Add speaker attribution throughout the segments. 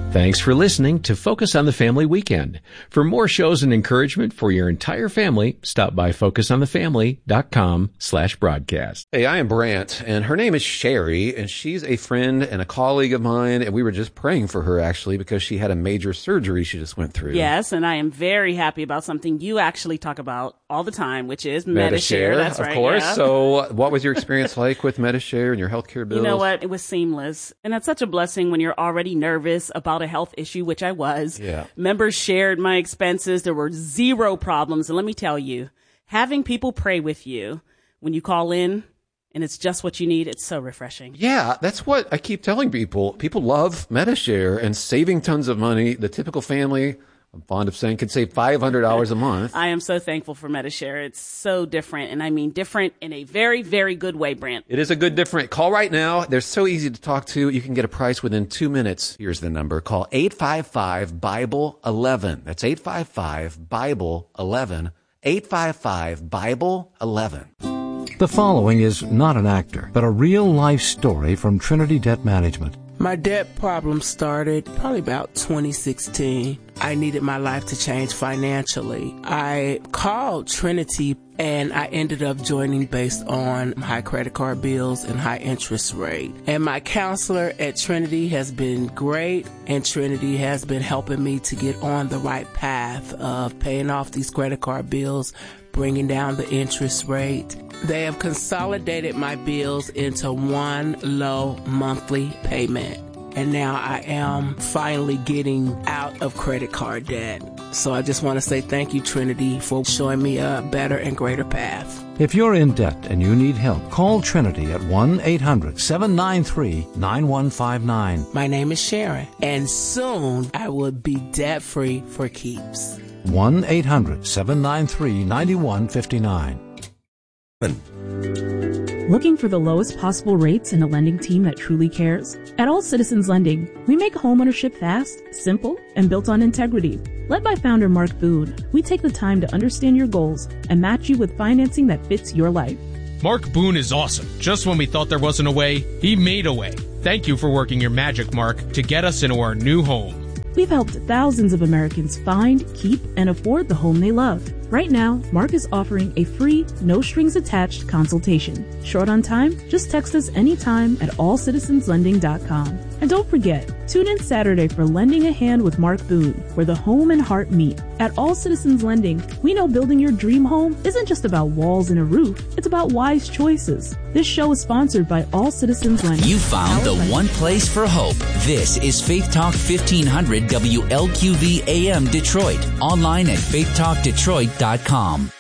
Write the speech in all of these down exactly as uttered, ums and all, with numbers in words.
Speaker 1: Thanks for listening to Focus on the Family Weekend. For more shows and encouragement for your entire family, stop by focus on the family dot com slash broadcast.
Speaker 2: Hey, I am Brant, and her name is Sherry, and she's a friend and a colleague of mine, and we were just praying for her, actually, because she had a major surgery she just went through.
Speaker 3: Yes, and I am very happy about something you actually talk about all the time, which is
Speaker 2: Medi-Share.
Speaker 3: Medi-Share. That's
Speaker 2: of
Speaker 3: right,
Speaker 2: course.
Speaker 3: yeah.
Speaker 2: So what was your experience like with Medi-Share and your healthcare bills?
Speaker 3: You know what? It was seamless. And that's such a blessing when you're already nervous about a health issue, which I was.
Speaker 2: Yeah.
Speaker 3: Members shared my expenses. There were zero problems. And let me tell you, having people pray with you when you call in and it's just what you need, it's so refreshing.
Speaker 2: Yeah, that's what I keep telling people. People love Medi-Share and saving tons of money. The typical family, I'm fond of saying, could save five hundred dollars a month.
Speaker 3: I am so thankful for Medi-Share. It's so different. And I mean different in a very, very good way, Brant.
Speaker 2: It is a good different. Call right now. They're so easy to talk to. You can get a price within two minutes. Here's the number. Call eight five five, Bible eleven. That's eight five five, Bible eleven. eight five five, Bible eleven.
Speaker 4: The following is not an actor, but a real-life story from Trinity Debt Management.
Speaker 5: My debt problem started probably about twenty sixteen. I needed my life to change financially. I called Trinity and I ended up joining based on high credit card bills and high interest rate. And my counselor at Trinity has been great, and Trinity has been helping me to get on the right path of paying off these credit card bills, bringing down the interest rate. They have consolidated my bills into one low monthly payment. And now I am finally getting out of credit card debt. So I just want to say thank you, Trinity, for showing me a better and greater path.
Speaker 4: If you're in debt and you need help, call Trinity at one eight hundred, seven nine three, nine one five nine.
Speaker 5: My name is Sharon, and soon I will be debt-free for keeps.
Speaker 4: one eight hundred, seven nine three, nine one five nine.
Speaker 6: Looking for the lowest possible rates and a lending team that truly cares? At All Citizens Lending, we make homeownership fast, simple, and built on integrity. Led by founder Mark Boone, we take the time to understand your goals and match you with financing that fits your life.
Speaker 7: Mark Boone is awesome. Just when we thought there wasn't a way, he made a way. Thank you for working your magic, Mark, to get us into our new home.
Speaker 6: We've helped thousands of Americans find, keep, and afford the home they love. Right now, Mark is offering a free, no-strings-attached consultation. Short on time? Just text us anytime at all citizens lending dot com. And don't forget, tune in Saturday for Lending a Hand with Mark Boone, where the home and heart meet. At All Citizens Lending, we know building your dream home isn't just about walls and a roof. It's about wise choices. This show is sponsored by All Citizens Lending.
Speaker 8: You found the one place for hope. This is Faith Talk fifteen hundred W L Q V A M Detroit. Online at faith talk detroit dot com.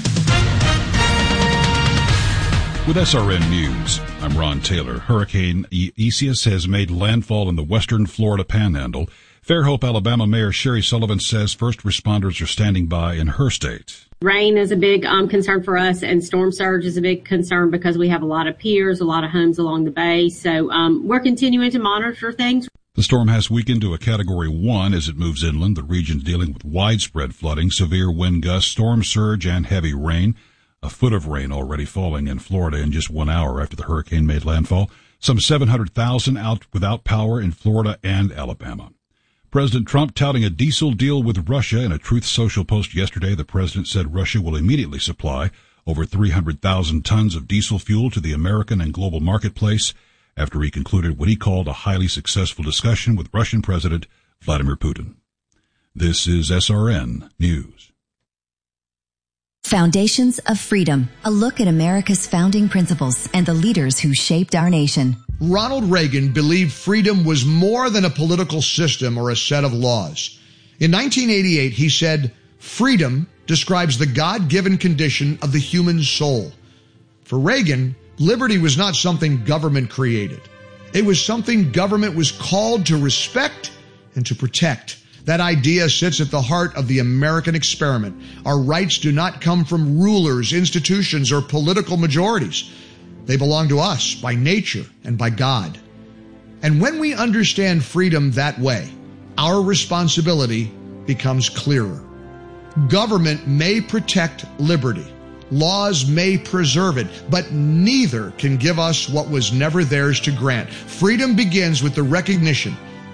Speaker 9: With S R N News, I'm Ron Taylor. Hurricane Isaias has made landfall in the western Florida panhandle. Fairhope, Alabama Mayor Sherry Sullivan says first responders are standing by in her state.
Speaker 10: Rain is a big um, concern for us, and storm surge is a big concern because we have a lot of piers, a lot of homes along the bay. So um, we're continuing to monitor things.
Speaker 9: The storm has weakened to a Category one as it moves inland. The region's dealing with widespread flooding, severe wind gusts, storm surge, and heavy rain. A foot of rain already falling in Florida in just one hour after the hurricane made landfall. Some seven hundred thousand out without power in Florida and Alabama. President Trump touting a diesel deal with Russia. In a Truth Social post yesterday, the president said Russia will immediately supply over three hundred thousand tons of diesel fuel to the American and global marketplace after he concluded what he called a highly successful discussion with Russian President Vladimir Putin. This is S R N News.
Speaker 11: Foundations of Freedom, a look at America's founding principles and the leaders who shaped our nation.
Speaker 12: Ronald Reagan believed freedom was more than a political system or a set of laws. In nineteen eighty-eight, he said, "Freedom describes the God-given condition of the human soul." For Reagan, liberty was not something government created. It was something government was called to respect and to protect. That idea sits at the heart of the American experiment. Our rights do not come from rulers, institutions, or political majorities. They belong to us by nature and by God. And when we understand freedom that way, our responsibility becomes clearer. Government may protect liberty. Laws may preserve it, but neither can give us what was never theirs to grant. Freedom begins with the recognition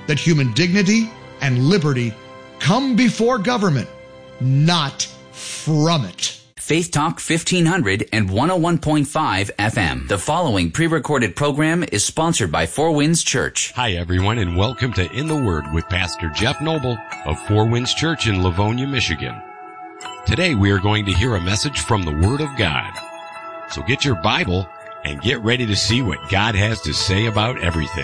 Speaker 12: that human dignity and liberty come before government, not from it.
Speaker 8: Faith Talk fifteen hundred and one oh one point five F M. The following pre-recorded program is sponsored by Four Winds Church.
Speaker 13: Hi, everyone, and welcome to In the Word with Pastor Jeff Noble of Four Winds Church in Livonia, Michigan. Today, we are going to hear a message from the Word of God. So get your Bible and get ready to see what God has to say about everything.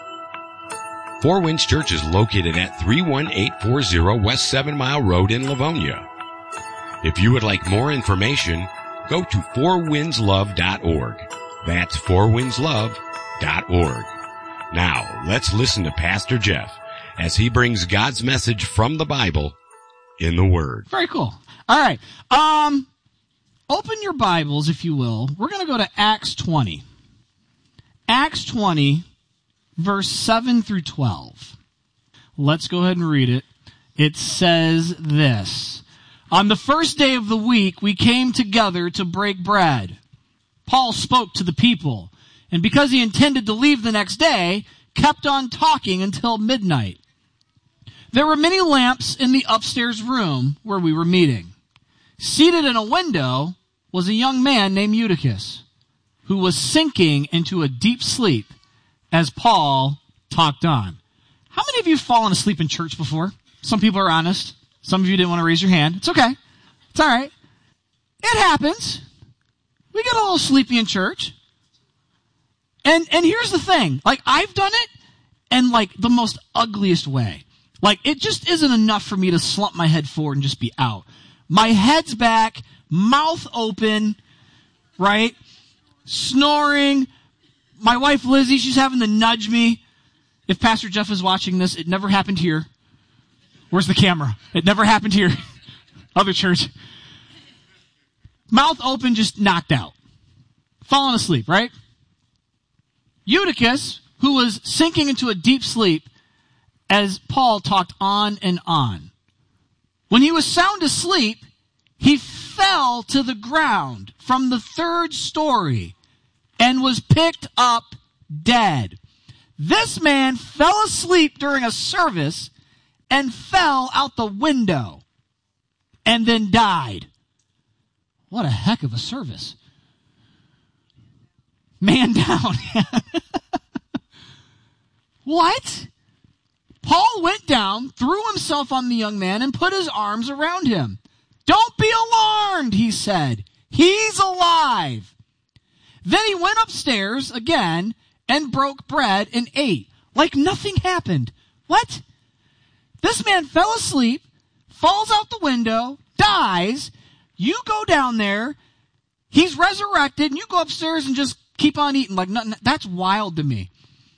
Speaker 13: Four Winds Church is located at three one eight four zero West Seven Mile Road in Livonia. If you would like more information, go to four winds love dot org. That's four winds love dot org. Now, let's listen to Pastor Jeff as he brings God's message from the Bible in the Word.
Speaker 14: Very cool. All right. Um, open your Bibles, if you will. We're going to go to Acts twenty. Acts twenty, verse seven through twelve. Let's go ahead and read it. It says this. On the first day of the week, we came together to break bread. Paul spoke to the people, and because he intended to leave the next day, kept on talking until midnight. There were many lamps in the upstairs room where we were meeting. Seated in a window was a young man named Eutychus, who was sinking into a deep sleep as Paul talked on. How many of you have fallen asleep in church before? Some people are honest. Some of you didn't want to raise your hand. It's okay. It's all right. It happens. We get a little sleepy in church. And and here's the thing. Like, I've done it in, like, the most ugliest way. Like, it just isn't enough for me to slump my head forward and just be out. My head's back, mouth open, right? Snoring. My wife, Lizzie, she's having to nudge me. If Pastor Jeff is watching this, it never happened here. Where's the camera? It never happened here. Other church. Mouth open, just knocked out. Falling asleep, right? Eutychus, who was sinking into a deep sleep as Paul talked on and on. When he was sound asleep, he fell to the ground from the third story and was picked up dead. This man fell asleep during a service and fell out the window and then died. What a heck of a service. Man down. What? Paul went down, threw himself on the young man, and put his arms around him. Don't be alarmed, he said. He's alive. Then he went upstairs again and broke bread and ate, like nothing happened. What? This man fell asleep, falls out the window, dies. You go down there, he's resurrected, and you go upstairs and just keep on eating like nothing. That's wild to me.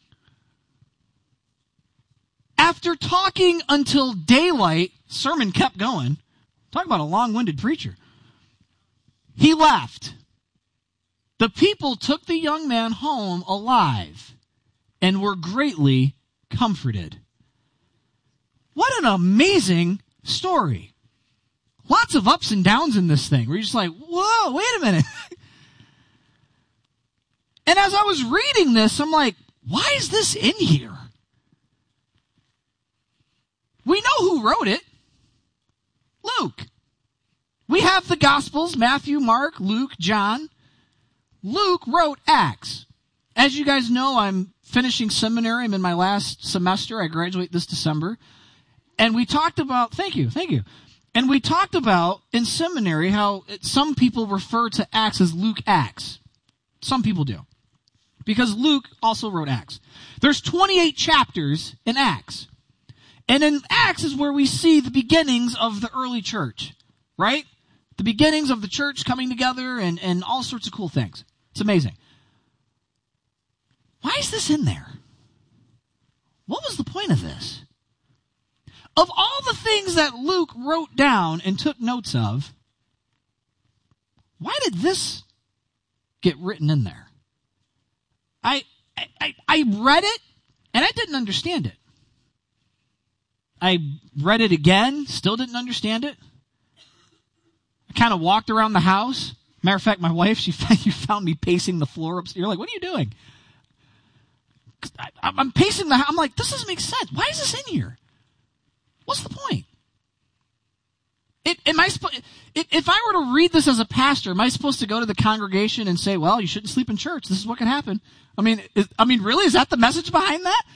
Speaker 14: After talking until daylight, sermon kept going. Talk about a long-winded preacher. He left. The people took the young man home alive and were greatly comforted. What an amazing story. Lots of ups and downs in this thing. Where you're just like, whoa, wait a minute. And as I was reading this, I'm like, why is this in here? We know who wrote it. Luke. We have the Gospels, Matthew, Mark, Luke, John. Luke wrote Acts. As you guys know, I'm finishing seminary. I'm in my last semester. I graduate this December. And we talked about, thank you, thank you. And we talked about in seminary how it, some people refer to Acts as Luke Acts. Some people do. Because Luke also wrote Acts. There's twenty-eight chapters in Acts. And in Acts is where we see the beginnings of the early church, right? The beginnings of the church coming together and, and all sorts of cool things. It's amazing. Why is this in there? What was the point of this? Of all the things that Luke wrote down and took notes of, why did this get written in there? I, I, I read it, and I didn't understand it. I read it again, still didn't understand it. I kind of walked around the house. Matter of fact, my wife, she found, you found me pacing the floor upstairs. You're like, what are you doing? I, I'm pacing the house. I'm like, this doesn't make sense. Why is this in here? What's the point? It, am I sp- it, if I were to read this as a pastor, am I supposed to go to the congregation and say, well, you shouldn't sleep in church. This is what can happen. I mean, is, I mean, really? Is that the message behind that?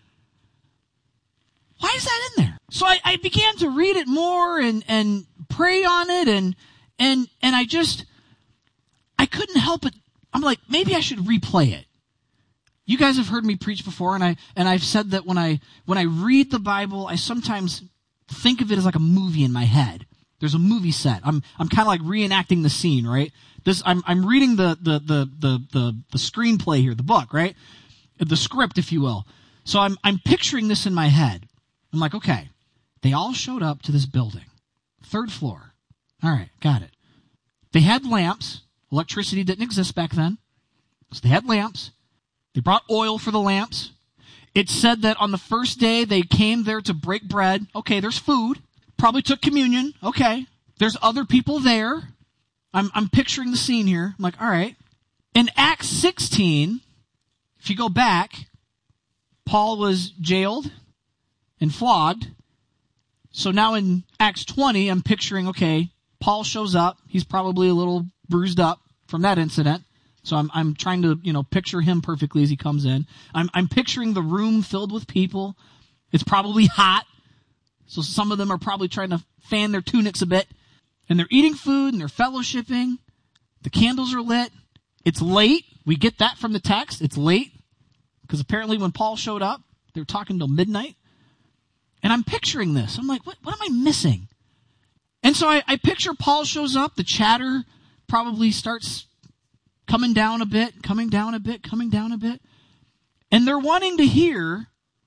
Speaker 14: Why is that in there? So I, I began to read it more and, and pray on it, and and and I just, I couldn't help it. I'm like, maybe I should replay it. You guys have heard me preach before, and I and I've said that when I when I read the Bible, I sometimes think of it as like a movie in my head. There's a movie set. I'm I'm kind of like reenacting the scene, right? This I'm I'm reading the the the the the, the screenplay here, the book, right? The script, if you will. So I'm I'm picturing this in my head. I'm like, okay, they all showed up to this building, third floor. All right, got it. They had lamps. Electricity didn't exist back then, so they had lamps. They brought oil for the lamps. It said that on the first day they came there to break bread. Okay, there's food. Probably took communion. Okay. There's other people there. I'm I'm picturing the scene here. I'm like, all right. In Acts sixteen, if you go back, Paul was jailed and flogged. So now in Acts twenty, I'm picturing, okay, Paul shows up. He's probably a little bruised up from that incident. So I'm I'm trying to, you know, picture him perfectly as he comes in. I'm I'm picturing the room filled with people. It's probably hot. So some of them are probably trying to fan their tunics a bit. And they're eating food and they're fellowshipping. The candles are lit. It's late. We get that from the text. It's late. Because apparently when Paul showed up, they were talking till midnight. And I'm picturing this. I'm like, what, what am I missing? And so I, I picture Paul shows up. The chatter probably starts coming down a bit, coming down a bit, coming down a bit. And they're wanting to hear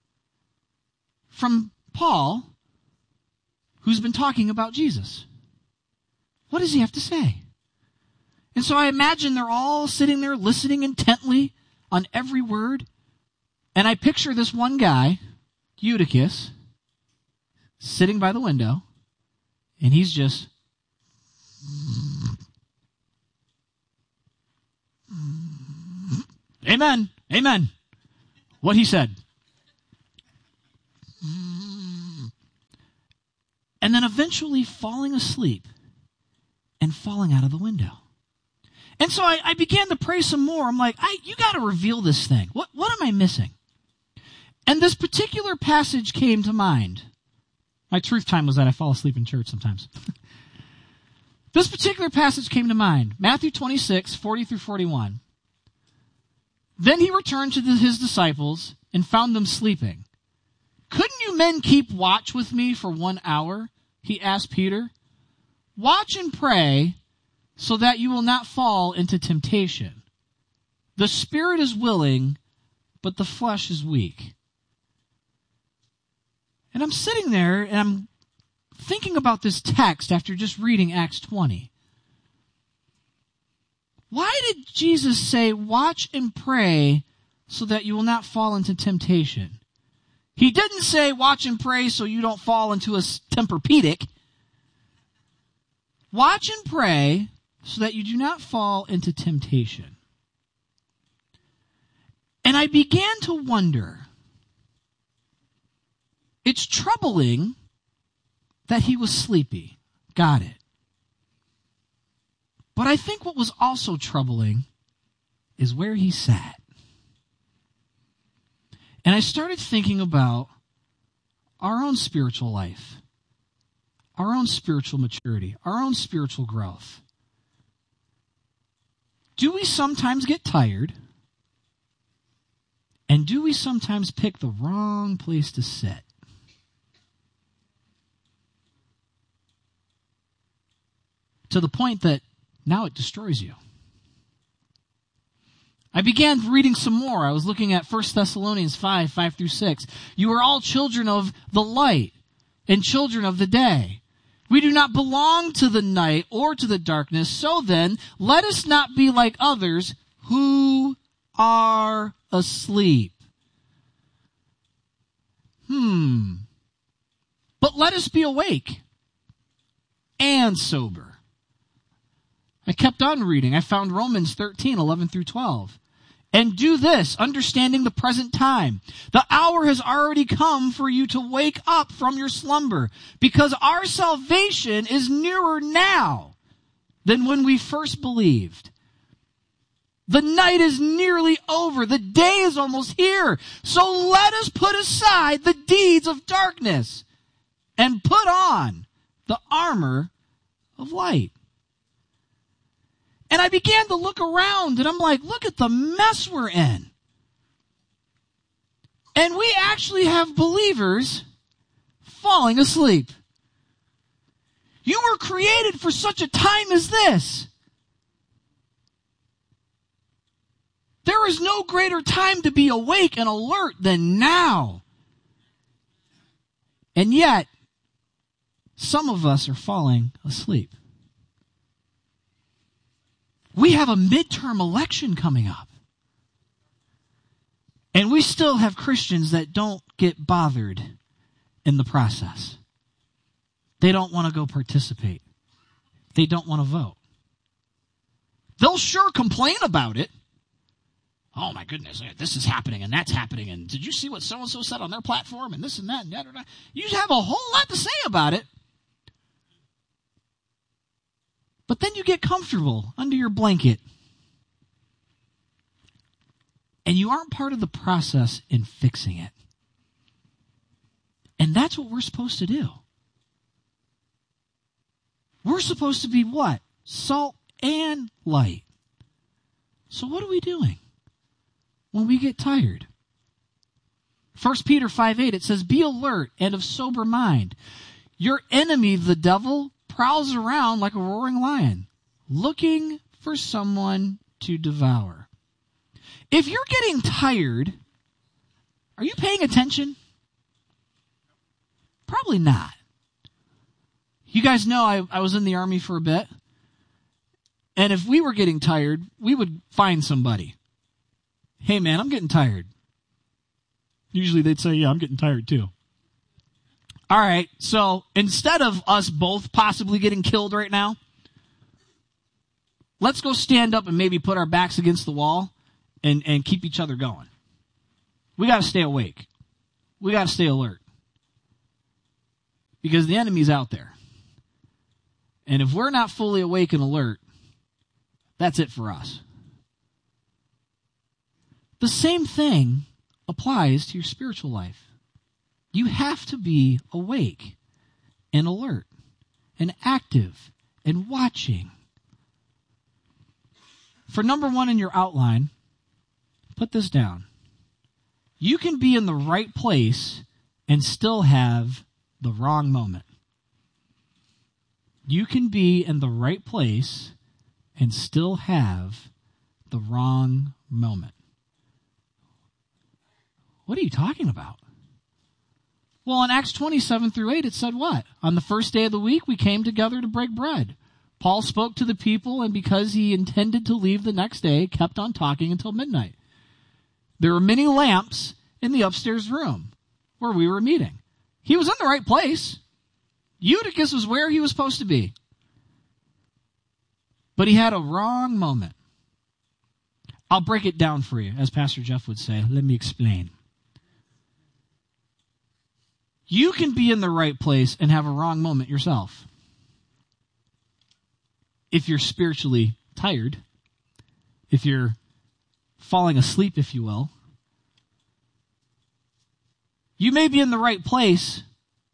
Speaker 14: from Paul, who's been talking about Jesus. What does he have to say? And so I imagine they're all sitting there listening intently on every word. And I picture this one guy, Eutychus, sitting by the window, and he's just Amen. Amen. What he said. And then eventually falling asleep and falling out of the window. And so I, I began to pray some more. I'm like, I, you got to reveal this thing. What, what am I missing? And this particular passage came to mind. My truth time was that I fall asleep in church sometimes. This particular passage came to mind. Matthew twenty-six, forty through forty-one. Then he returned to the, his disciples and found them sleeping. Couldn't you men keep watch with me for one hour? He asked Peter. Watch and pray so that you will not fall into temptation. The spirit is willing, but the flesh is weak. And I'm sitting there and I'm thinking about this text after just reading Acts twenty. Why did Jesus say, watch and pray so that you will not fall into temptation? He didn't say, watch and pray so you don't fall into a Tempur-Pedic. Watch and pray so that you do not fall into temptation. And I began to wonder, it's troubling that he was sleepy. Got it. But I think what was also troubling is where he sat. And I started thinking about our own spiritual life, our own spiritual maturity, our own spiritual growth. Do we sometimes get tired? And do we sometimes pick the wrong place to sit? To the point that now it destroys you. I began reading some more. I was looking at First Thessalonians five, five through six. You are all children of the light and children of the day. We do not belong to the night or to the darkness. So then, let us not be like others who are asleep. Hmm. But let us be awake and sober. I kept on reading. I found Romans thirteen, eleven through twelve. And do this, understanding the present time. The hour has already come for you to wake up from your slumber, because our salvation is nearer now than when we first believed. The night is nearly over. The day is almost here. So let us put aside the deeds of darkness and put on the armor of light. And I began to look around, and I'm like, look at the mess we're in. And we actually have believers falling asleep. You were created for such a time as this. There is no greater time to be awake and alert than now. And yet, some of us are falling asleep. We have a midterm election coming up. And we still have Christians that don't get bothered in the process. They don't want to go participate. They don't want to vote. They'll sure complain about it. Oh my goodness, this is happening and that's happening. And did you see what so-and-so said on their platform and this and that and that? that. You have a whole lot to say about it. But then you get comfortable under your blanket. And you aren't part of the process in fixing it. And that's what we're supposed to do. We're supposed to be what? Salt and light. So what are we doing when we get tired? First Peter five eight, it says, be alert and of sober mind. Your enemy, the devil, prowls around like a roaring lion, looking for someone to devour. If you're getting tired, are you paying attention? Probably not. You guys know I, I was in the Army for a bit. And if we were getting tired, we would find somebody. Hey man, I'm getting tired. Usually they'd say, yeah, I'm getting tired too. All right, so instead of us both possibly getting killed right now, let's go stand up and maybe put our backs against the wall and, and keep each other going. We got to stay awake. We got to stay alert. Because the enemy's out there. And if we're not fully awake and alert, that's it for us. The same thing applies to your spiritual life. You have to be awake and alert and active and watching. For number one in your outline, put this down. You can be in the right place and still have the wrong moment. You can be in the right place and still have the wrong moment. What are you talking about? Well, in Acts twenty-seven through eight, it said what? On the first day of the week, we came together to break bread. Paul spoke to the people, and because he intended to leave the next day, kept on talking until midnight. There were many lamps in the upstairs room where we were meeting. He was in the right place. Eutychus was where he was supposed to be. But he had a wrong moment. I'll break it down for you, as Pastor Jeff would say. Let me explain. You can be in the right place and have a wrong moment yourself. If you're spiritually tired, if you're falling asleep, if you will, you may be in the right place,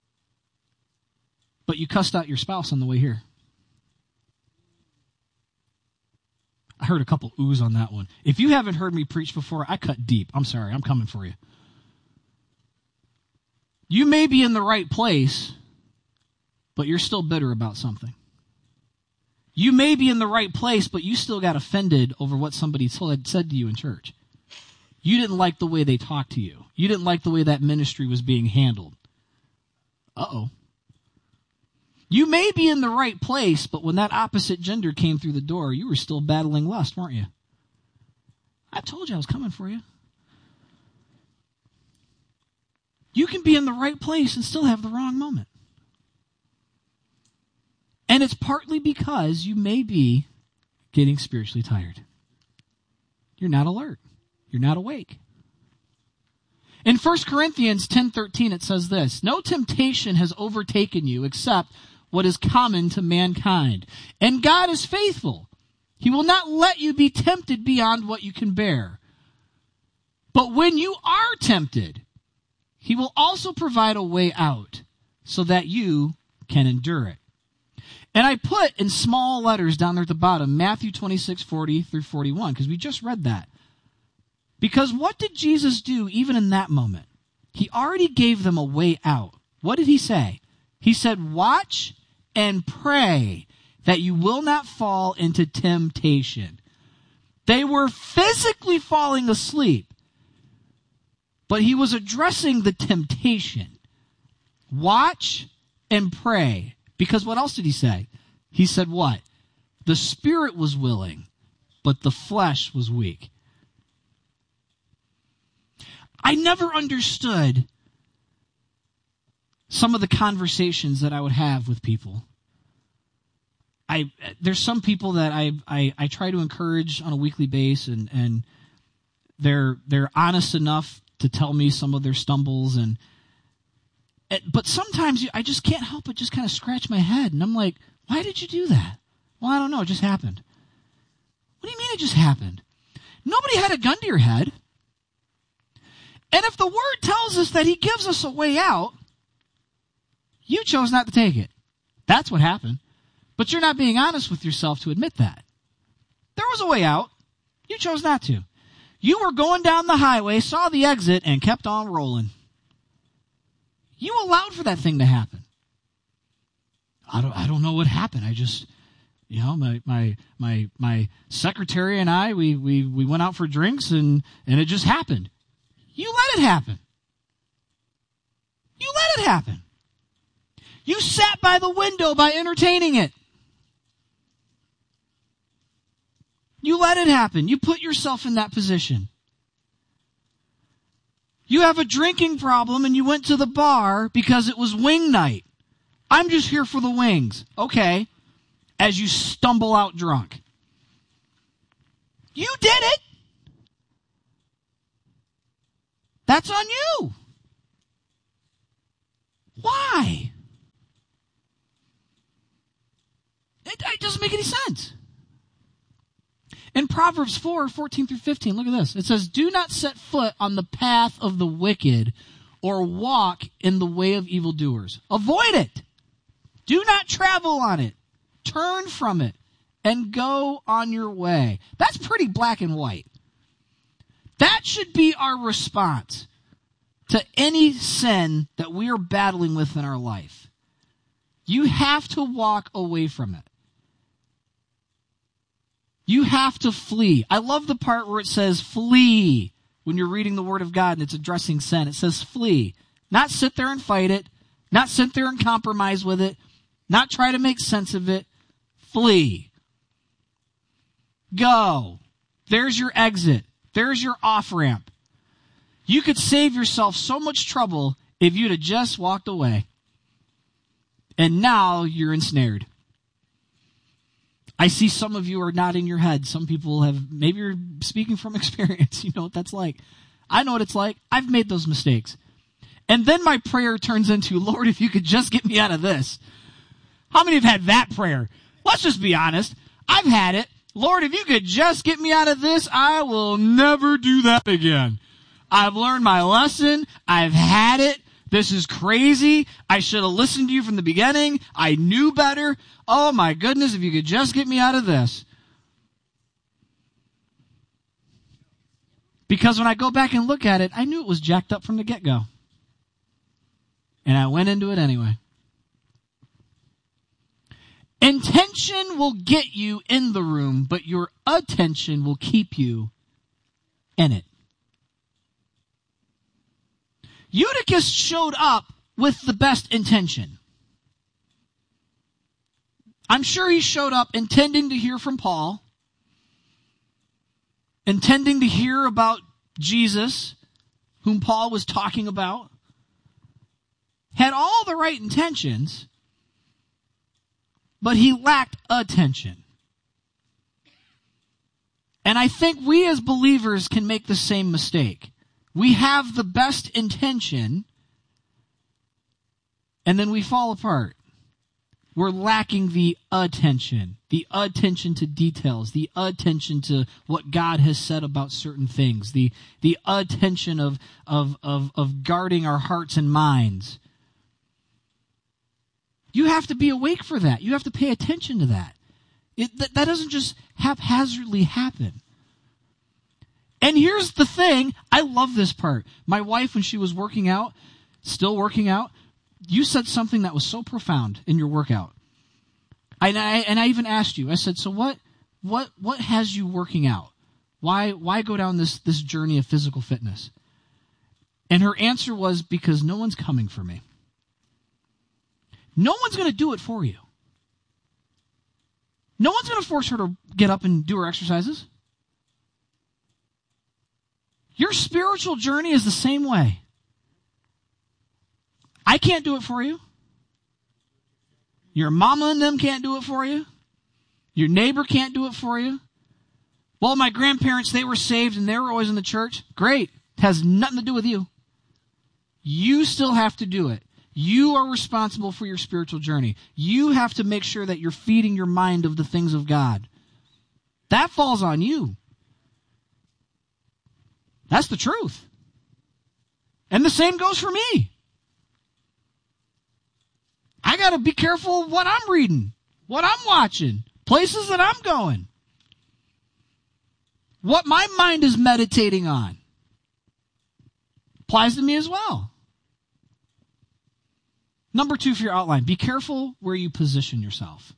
Speaker 14: but you cussed out your spouse on the way here. I heard a couple oohs on that one. If you haven't heard me preach before, I cut deep. I'm sorry. I'm coming for you. You may be in the right place, but you're still bitter about something. You may be in the right place, but you still got offended over what somebody had said to you in church. You didn't like the way they talked to you. You didn't like the way that ministry was being handled. Uh-oh. You may be in the right place, but when that opposite gender came through the door, you were still battling lust, weren't you? I told you I was coming for you. You can be in the right place and still have the wrong moment. And it's partly because you may be getting spiritually tired. You're not alert. you're not awake. In First Corinthians ten thirteen, it says this, no temptation has overtaken you except what is common to mankind. And God is faithful. He will not let you be tempted beyond what you can bear. But when you are tempted, he will also provide a way out so that you can endure it. And I put in small letters down there at the bottom, Matthew twenty-six, forty through forty-one, because we just read that. Because what did Jesus do even in that moment? He already gave them a way out. What did he say? He said, watch and pray that you will not fall into temptation. They were physically falling asleep, but he was addressing the temptation. Watch and pray. Because what else did he say? He said what? The spirit was willing, but the flesh was weak. I never understood some of the conversations that I would have with people. I there's some people that I I, I try to encourage on a weekly basis, and, and they're they're honest enough to tell me some of their stumbles, and but sometimes I just can't help but just kind of scratch my head, and I'm like, why did you do that? Well, I don't know, it just happened. What do you mean it just happened? Nobody had a gun to your head. And if the word tells us that he gives us a way out, you chose not to take it. That's what happened. But you're not being honest with yourself to admit that. There was a way out. You chose not to. You were going down the highway, saw the exit, and kept on rolling. You allowed for that thing to happen. I don't I don't know what happened. I just, you know, my my my my secretary and I, we we, we went out for drinks, and, and it just happened. You let it happen. You let it happen. You sat by the window by entertaining it. You let it happen. You put yourself in that position. You have a drinking problem and you went to the bar because it was wing night. I'm just here for the wings. Okay. As you stumble out drunk. You did it. That's on you. Why? It, it doesn't make any sense. In Proverbs four, fourteen through fifteen, look at this. It says, do not set foot on the path of the wicked or walk in the way of evildoers. Avoid it. Do not travel on it. Turn from it and go on your way. That's pretty black and white. That should be our response to any sin that we are battling with in our life. You have to walk away from it. You have to flee. I love the part where it says flee when you're reading the Word of God and it's addressing sin. It says flee. Not sit there and fight it. Not sit there and compromise with it. Not try to make sense of it. Flee. Go. There's your exit. There's your off-ramp. You could save yourself so much trouble if you'd have just walked away. And now you're ensnared. I see some of you are nodding your head. Some people have, maybe you're speaking from experience. You know what that's like. I know what it's like. I've made those mistakes. And then my prayer turns into, Lord, if you could just get me out of this. How many have had that prayer? Let's just be honest. I've had it. Lord, if you could just get me out of this, I will never do that again. I've learned my lesson. I've had it. This is crazy. I should have listened to you from the beginning. I knew better. Oh my goodness, if you could just get me out of this. Because when I go back and look at it, I knew it was jacked up from the get-go. And I went into it anyway. Intention will get you in the room, but your attention will keep you in it. Eutychus showed up with the best intention. I'm sure he showed up intending to hear from Paul, intending to hear about Jesus, whom Paul was talking about, had all the right intentions, but he lacked attention. And I think we as believers can make the same mistake. We have the best intention, and then we fall apart. We're lacking the attention, the attention to details, the attention to what God has said about certain things, the the attention of of of, of guarding our hearts and minds. You have to be awake for that. You have to pay attention to that. It, that, that doesn't just haphazardly happen. And here's the thing. I love this part. My wife, when she was working out, still working out, you said something that was so profound in your workout. And I, and I even asked you, I said, so what, what, what has you working out? Why, why go down this, this journey of physical fitness? And her answer was, because no one's coming for me. No one's going to do it for you. No one's going to force her to get up and do her exercises. Your spiritual journey is the same way. I can't do it for you. Your mama and them can't do it for you. Your neighbor can't do it for you. Well, my grandparents, they were saved and they were always in the church. Great. It has nothing to do with you. You still have to do it. You are responsible for your spiritual journey. You have to make sure that you're feeding your mind of the things of God. That falls on you. That's the truth. And the same goes for me. I got to be careful of what I'm reading, what I'm watching, places that I'm going, what my mind is meditating on. Applies to me as well. Number two for your outline, be careful where you position yourself.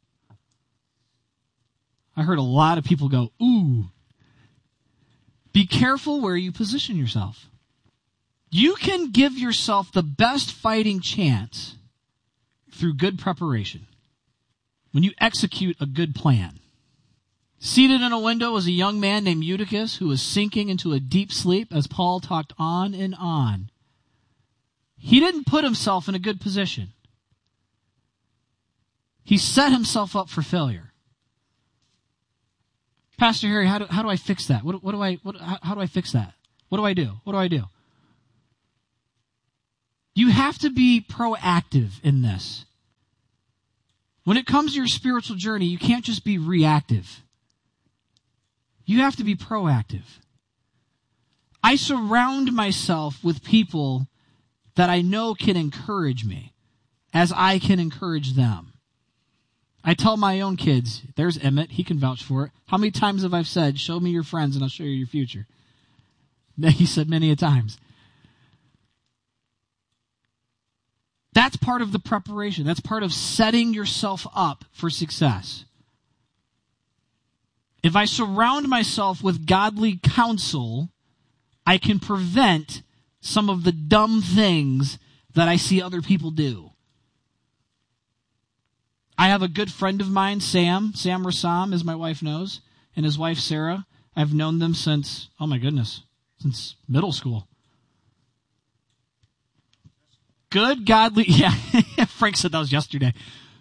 Speaker 14: I heard a lot of people go, ooh. Be careful where you position yourself. You can give yourself the best fighting chance through good preparation. When you execute a good plan. Seated in a window was a young man named Eutychus who was sinking into a deep sleep as Paul talked on and on. He didn't put himself in a good position. He set himself up for failure. Pastor Harry, how do, how do I fix that? What, what do I, what, how, how do I fix that? What do I do? What do I do? You have to be proactive in this. When it comes to your spiritual journey, you can't just be reactive. You have to be proactive. I surround myself with people that I know can encourage me as I can encourage them. I tell my own kids, there's Emmett, he can vouch for it. How many times have I said, show me your friends and I'll show you your future? He said many a times. That's part of the preparation. That's part of setting yourself up for success. If I surround myself with godly counsel, I can prevent some of the dumb things that I see other people do. I have a good friend of mine, Sam, Sam Rassam, as my wife knows, and his wife, Sarah. I've known them since, oh my goodness, since middle school. Good, godly, yeah, Frank said that was yesterday.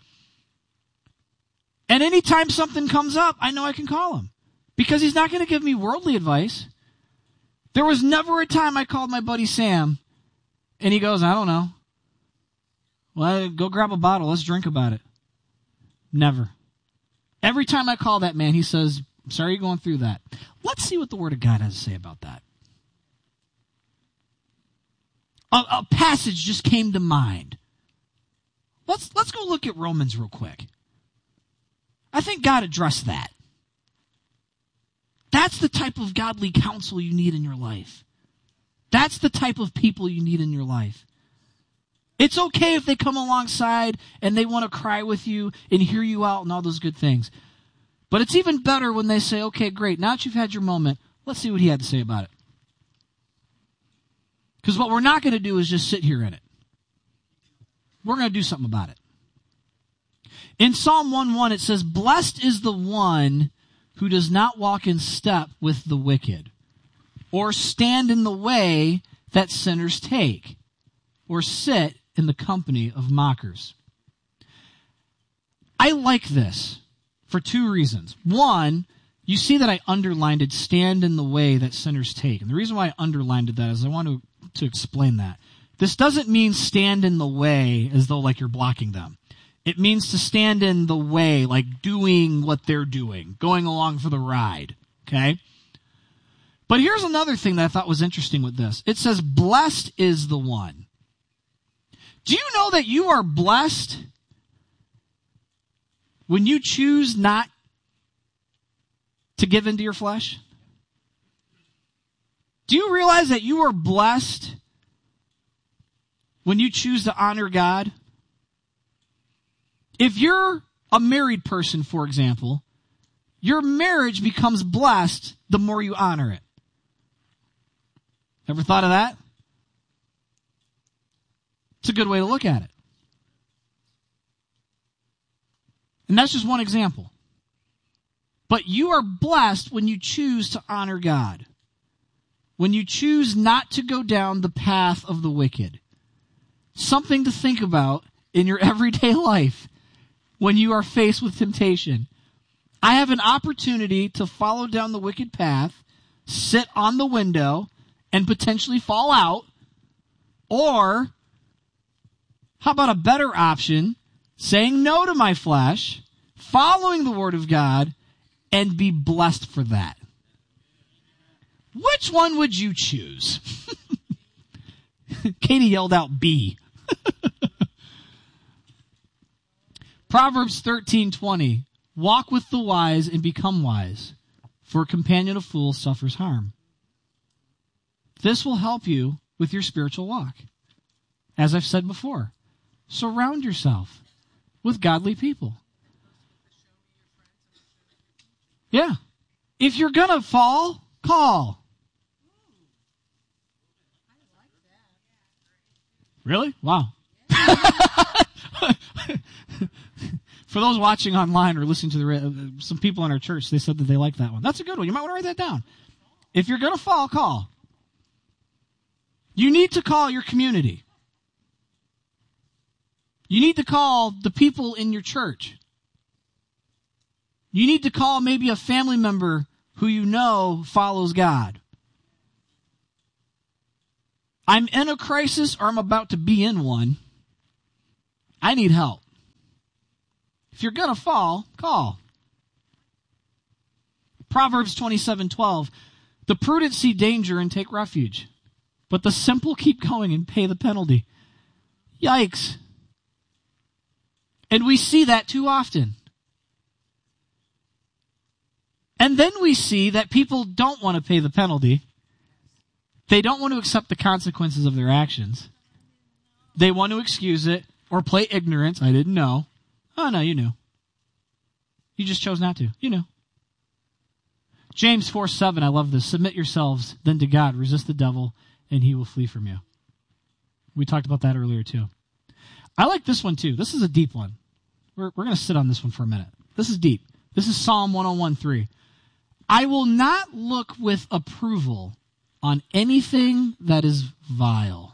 Speaker 14: And anytime something comes up, I know I can call him. Because he's not going to give me worldly advice. There was never a time I called my buddy Sam, and he goes, I don't know. Well, go grab a bottle, let's drink about it. Never. Every time I call that man, he says, I'm sorry you're going through that. Let's see what the Word of God has to say about that. A, a passage just came to mind. Let's let's go look at Romans real quick. I think God addressed that. That's the type of godly counsel you need in your life. That's the type of people you need in your life. It's okay if they come alongside and they want to cry with you and hear you out and all those good things. But it's even better when they say, okay, great, now that you've had your moment, let's see what he had to say about it. Because what we're not going to do is just sit here in it. We're going to do something about it. In Psalm one one, it says, blessed is the one who does not walk in step with the wicked, or stand in the way that sinners take, or sit in the company of mockers. I like this for two reasons. One, you see that I underlined it, stand in the way that sinners take. And the reason why I underlined it that is I want to, to explain that. This doesn't mean stand in the way as though like you're blocking them. It means to stand in the way, like doing what they're doing, going along for the ride, okay? But here's another thing that I thought was interesting with this. It says, blessed is the one. Do you know that you are blessed when you choose not to give into your flesh? Do you realize that you are blessed when you choose to honor God? If you're a married person, for example, your marriage becomes blessed the more you honor it. Ever thought of that? It's a good way to look at it. And that's just one example. But you are blessed when you choose to honor God. When you choose not to go down the path of the wicked. Something to think about in your everyday life when you are faced with temptation. I have an opportunity to follow down the wicked path, sit on the window, and potentially fall out. Or, how about a better option, saying no to my flesh, following the Word of God, and be blessed for that? Which one would you choose? Katie yelled out B. Proverbs thirteen twenty. Walk with the wise and become wise, for a companion of fools suffers harm. This will help you with your spiritual walk. As I've said before, surround yourself with godly people. Yeah. If you're going to fall, call. Really? Wow. For those watching online or listening to the uh, some people in our church, they said that they like that one. That's a good one. You might want to write that down. If you're going to fall, call. You need to call your community. You need to call the people in your church. You need to call maybe a family member who you know follows God. I'm in a crisis or I'm about to be in one. I need help. If you're going to fall, call. Proverbs twenty-seven twelve. The prudent see danger and take refuge, but the simple keep going and pay the penalty. Yikes. And we see that too often. And then we see that people don't want to pay the penalty. They don't want to accept the consequences of their actions. They want to excuse it or play ignorance. I didn't know. Oh, no, you knew. You just chose not to. You knew. James four seven, I love this. Submit yourselves then to God. Resist the devil, and he will flee from you. We talked about that earlier, too. I like this one, too. This is a deep one. We're, we're going to sit on this one for a minute. This is deep. This is Psalm one oh one three. I will not look with approval on anything that is vile.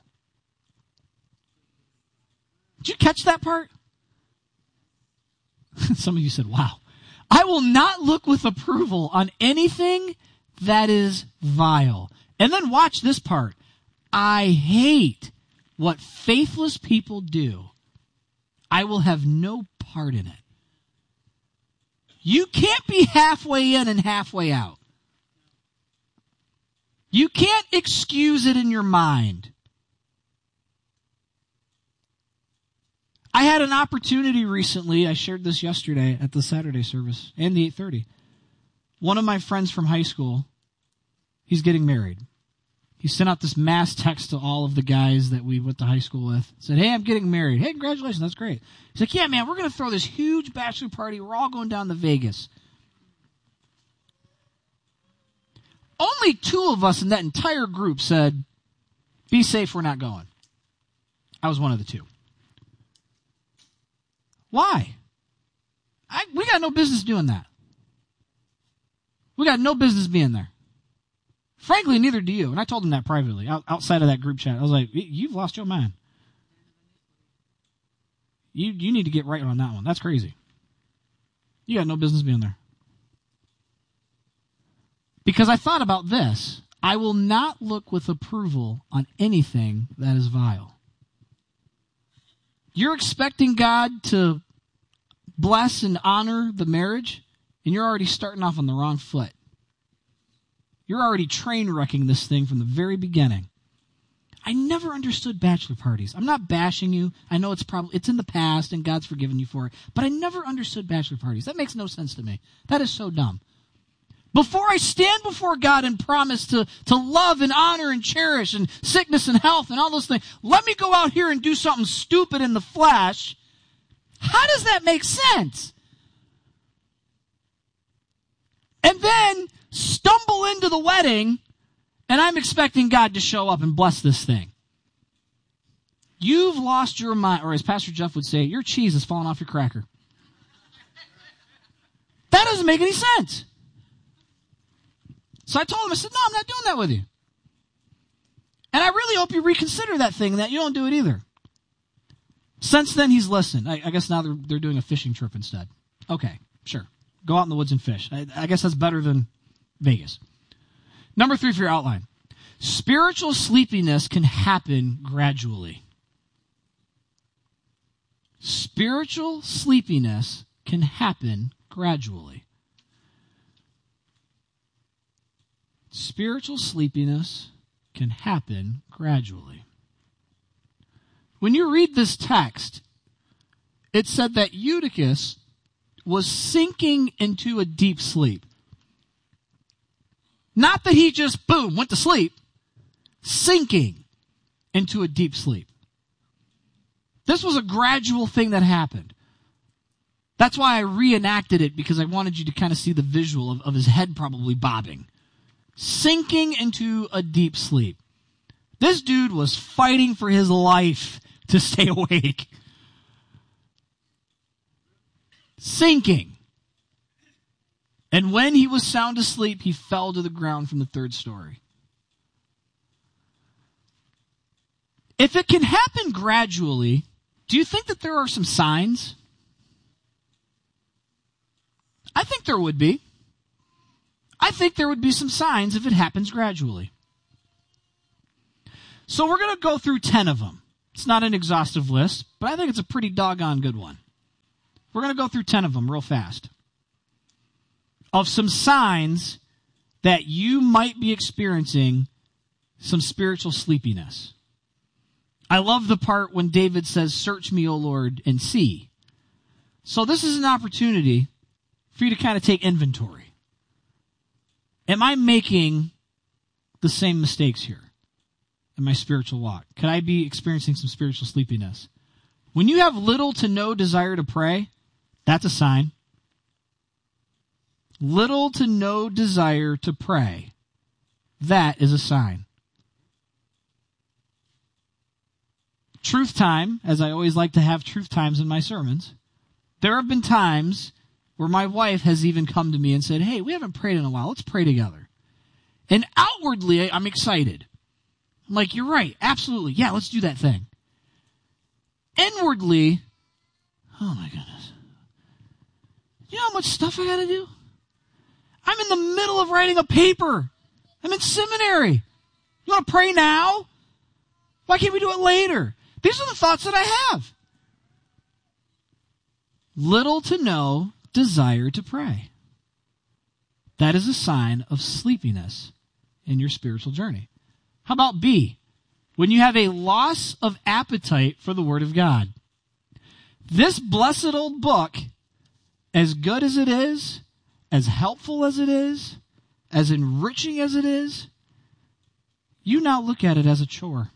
Speaker 14: Did you catch that part? Some of you said, wow. I will not look with approval on anything that is vile. And then watch this part. I hate what faithless people do. I will have no part in it. You can't be halfway in and halfway out. You can't excuse it in your mind. I had an opportunity recently, I shared this yesterday at the Saturday service and the eight thirty. One of my friends from high school, he's getting married. He sent out this mass text to all of the guys that we went to high school with. Said, hey, I'm getting married. Hey, congratulations, that's great. He's like, yeah, man, we're going to throw this huge bachelor party. We're all going down to Vegas. Only two of us in that entire group said, be safe, we're not going. I was one of the two. Why? I, we got no business doing that. We got no business being there. Frankly, neither do you. And I told him that privately, out, outside of that group chat. I was like, you've lost your mind. You, you need to get right on that one. That's crazy. You got no business being there. Because I thought about this. I will not look with approval on anything that is vile. You're expecting God to bless and honor the marriage, and you're already starting off on the wrong foot. You're already train wrecking this thing from the very beginning. I never understood bachelor parties. I'm not bashing you. I know it's probably it's in the past and God's forgiven you for it, but I never understood bachelor parties. That makes no sense to me. That is so dumb. Before I stand before God and promise to, to love and honor and cherish and sickness and health and all those things, let me go out here and do something stupid in the flesh. How does that make sense? And then stumble into the wedding, and I'm expecting God to show up and bless this thing. You've lost your mind, or as Pastor Jeff would say, your cheese is falling off your cracker. That doesn't make any sense. So I told him, I said, no, I'm not doing that with you. And I really hope you reconsider that thing, that you don't do it either. Since then, he's listened. I, I guess now they're, they're doing a fishing trip instead. Okay, sure. Go out in the woods and fish. I, I guess that's better than Vegas. Number three for your outline. Spiritual sleepiness can happen gradually. Spiritual sleepiness can happen gradually. Spiritual sleepiness can happen gradually. When you read this text, it said that Eutychus was sinking into a deep sleep. Not that he just, boom, went to sleep. Sinking into a deep sleep. This was a gradual thing that happened. That's why I reenacted it, because I wanted you to kind of see the visual of, of his head probably bobbing. Sinking into a deep sleep. This dude was fighting for his life to stay awake. Sinking. And when he was sound asleep, he fell to the ground from the third story. If it can happen gradually, do you think that there are some signs? I think there would be. I think there would be some signs if it happens gradually. So we're going to go through ten of them. It's not an exhaustive list, but I think it's a pretty doggone good one. We're going to go through ten of them real fast. Of some signs that you might be experiencing some spiritual sleepiness. I love the part when David says, "Search me, O Lord, and see." So this is an opportunity for you to kind of take inventory. Am I making the same mistakes here in my spiritual walk? Could I be experiencing some spiritual sleepiness? When you have little to no desire to pray, that's a sign. Little to no desire to pray, that is a sign. Truth time, as I always like to have truth times in my sermons, there have been times where my wife has even come to me and said, "Hey, we haven't prayed in a while. Let's pray together." And outwardly, I'm excited. I'm like, "You're right. Absolutely. Yeah, let's do that thing." Inwardly, oh my goodness. You know how much stuff I got to do? I'm in the middle of writing a paper. I'm in seminary. You want to pray now? Why can't we do it later? These are the thoughts that I have. Little to no desire to pray. That is a sign of sleepiness in your spiritual journey. How about B? When you have a loss of appetite for the Word of God. This blessed old book, as good as it is, as helpful as it is, as enriching as it is, you now look at it as a chore.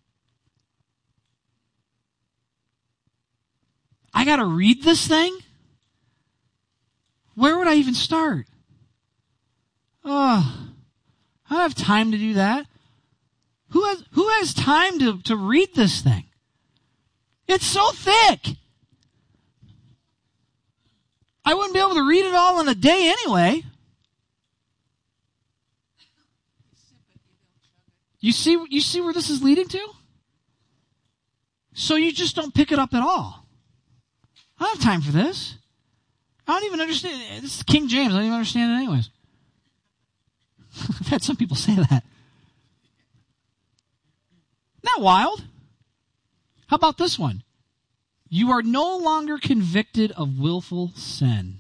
Speaker 14: I got to read this thing? Where would I even start? Oh, I don't have time to do that. Who has who has time to, to read this thing? It's so thick. I wouldn't be able to read it all in a day anyway. You see, you see where this is leading to? So you just don't pick it up at all. I don't have time for this. I don't even understand. This is King James. I don't even understand it anyways. I've had some people say that. Isn't that wild? How about this one? You are no longer convicted of willful sin.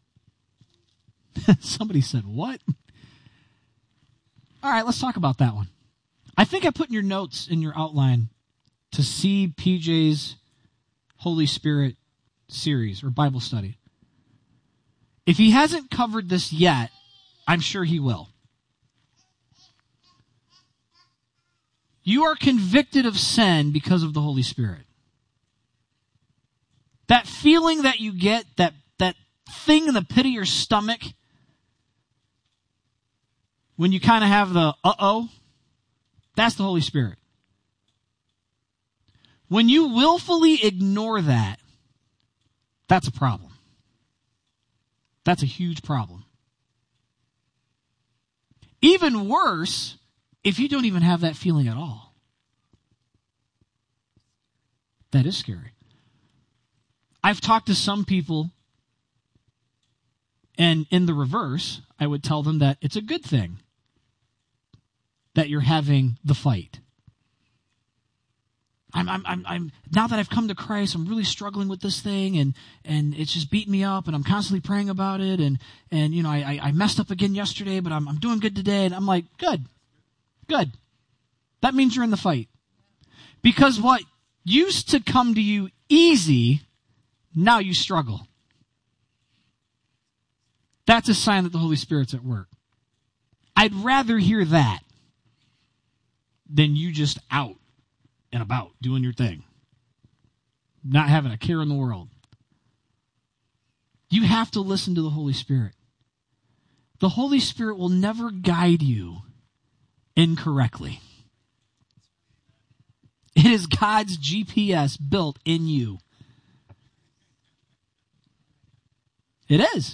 Speaker 14: Somebody said, what? All right, let's talk about that one. I think I put in your notes, in your outline, to see P J's Holy Spirit series or Bible study. If he hasn't covered this yet, I'm sure he will. You are convicted of sin because of the Holy Spirit. That feeling that you get, that, that thing in the pit of your stomach, when you kind of have the uh-oh, that's the Holy Spirit. When you willfully ignore that, that's a problem. That's a huge problem. Even worse, if you don't even have that feeling at all. That is scary. I've talked to some people, and in the reverse, I would tell them that it's a good thing that you're having the fight. I'm, I'm, I'm, I'm, now that I've come to Christ, I'm really struggling with this thing, and, and it's just beating me up, and I'm constantly praying about it, and, and, you know, I, I messed up again yesterday, but I'm, I'm doing good today, and I'm like, good, good. That means you're in the fight. Because what used to come to you easy, now you struggle. That's a sign that the Holy Spirit's at work. I'd rather hear that than you just out and about doing your thing, not having a care in the world. You have to listen to the Holy Spirit. The Holy Spirit will never guide you incorrectly. It is God's G P S built in you. It is.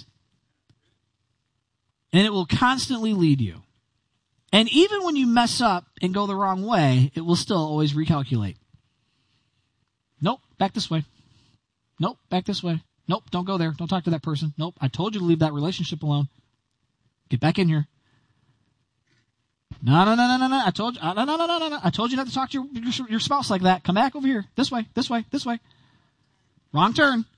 Speaker 14: And it will constantly lead you. And even when you mess up and go the wrong way, it will still always recalculate. Nope, back this way. Nope, back this way. Nope, don't go there. Don't talk to that person. Nope, I told you to leave that relationship alone. Get back in here. No, no, no, no, no, no. I told you. No, no, no, no, no, no. I told you not to talk to your, your, your spouse like that. Come back over here. This way, this way, this way. Wrong turn.